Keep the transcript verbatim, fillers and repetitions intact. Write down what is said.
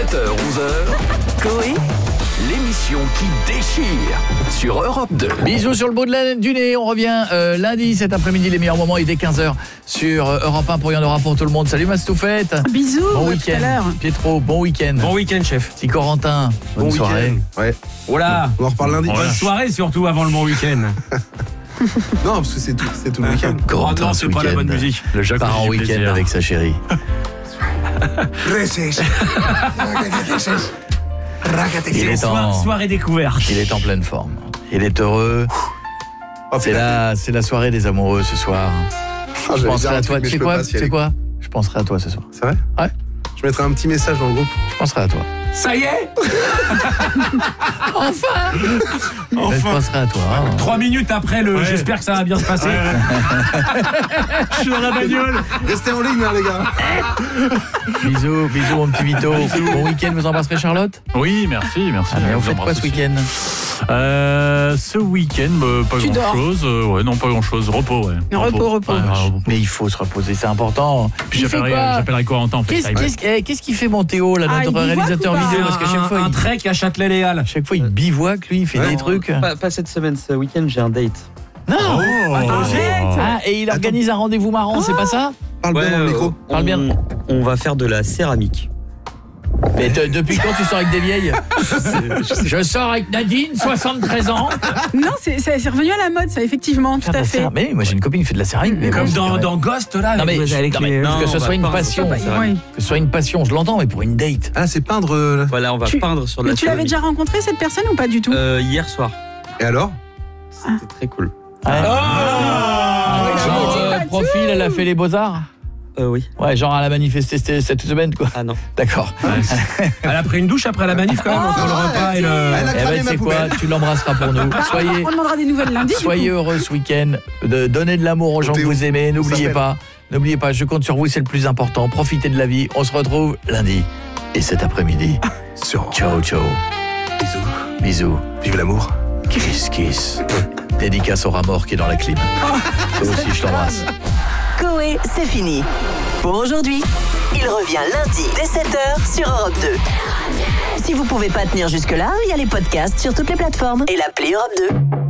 sept heures onze heures, Coé, l'émission qui déchire sur Europe deux. Bisous sur le bout de la, du nez, on revient euh, lundi cet après-midi, les meilleurs moments, et dès quinze heures sur euh, Europe un pour y en aura pour tout le monde. Salut Mastoufette. Bisous, bon à week-end. tout à l'heure. Pietro, bon week-end. Bon week-end, chef. Petit Corentin, bonne bon soirée. week-end. Ouais. Voilà. On en reparle lundi. Bonne soirée surtout avant le bon week-end. Non, parce que c'est tout, c'est tout le week-end. Corentin, Oh non, ce c'est pas la week-end. bonne musique. Le Jacques part en week-end avec sa chérie. Il est en soirée découverte. Il est en pleine forme. Il est heureux. Oh, C'est la c'est la soirée des amoureux ce soir. Ah, Je j'allais penserai dire un à toi, truc, mais tu sais je peux quoi pas, Tu si sais elle est- quoi Je penserai à toi ce soir. C'est vrai? Ouais. Je mettrai un petit message dans le groupe. Je penserai à toi. Ça y est. Enfin Je penserai à toi. hein. Trois minutes après le. J'espère que ça va bien se passer. Je suis dans la bagnole. Restez en ligne, hein, les gars. Bisous, bisous mon petit Vito. Bon week-end, vous embrasserez Charlotte? Oui, merci, merci. Ah, mais vous Je faites vous quoi ce embrasse week-end? aussi. euh, Ce week-end, bah, pas Tu dors. grand-chose. Euh, ouais, non, pas grand-chose. Repos, ouais. Repos, repos. Ouais, ouais, repos. Mais il faut se reposer, c'est important. Puis Il fait j'appellerai quoi j'appellerai Corentin en fait. Qu'est-ce qu'est-ce- eh, qu'est-ce qu'il fait mon Théo, là, Ah, notre il bivouac réalisateur ou pas vidéo? Parce qu'à chaque fois, un il, trek à Châtelet-Léal. à chaque fois, il bivouac, lui, il fait Ouais. des trucs. Pas, pas cette semaine, ce week-end, j'ai un date. Non Arrête. Ah, et il organise un rendez-vous marrant, c'est pas ça? Parle bien dans le euh, micro. on, Parle bien. on va faire de la céramique. Mais te- depuis quand tu sors avec des vieilles? Je sors avec Nadine, soixante-treize ans. Non, c'est c'est- c'est revenu à la mode, ça, effectivement, tout Faire de à la fait. céra- Mais moi j'ai une copine qui fait de la céramique. Mais Comme bon, dans, c'est- dans Ghost là. Non, avec mais, les- avec non, mais les- que Non, ce on soit va une pas- passion, Bah, céramique. oui. que ce soit une passion, je l'entends, mais pour une date. Ah, c'est peindre. euh, là. Voilà, on va Tu- peindre sur de Mais la tu l'avais céramique. déjà rencontré, cette personne, ou pas du tout? Euh, hier soir. Et alors? C'était très cool. Ouais. Ah, Genre, dis euh, pas profil, elle a fait les beaux-arts. Euh, oui. Ouais, genre elle a manifesté cette cette semaine, quoi. Ah non. D'accord. Elle a pris une douche après la manif quand même entre le repas et le. Elle a Eh cramé ben, ma c'est quoi? poubelle. Tu l'embrasseras pour nous. Soyez, On demandera des nouvelles lundi. du soyez coup. heureux ce week-end. De donner de l'amour aux gens que Théo, vous aimez. N'oubliez s'appelle. pas, n'oubliez pas. Je compte sur vous, c'est le plus important. Profitez de la vie. On se retrouve lundi et cet après-midi. Sur. Ciao, ciao. Bisous. Bisous. Vive l'amour. Kiss, kiss. Dédicace au rat mort qui est dans la clim. Toi aussi, je t'embrasse. Coé, c'est fini. Pour aujourd'hui, il revient lundi dès sept heures sur Europe deux. Si vous pouvez pas tenir jusque-là, il y a les podcasts sur toutes les plateformes et l'appli Europe deux.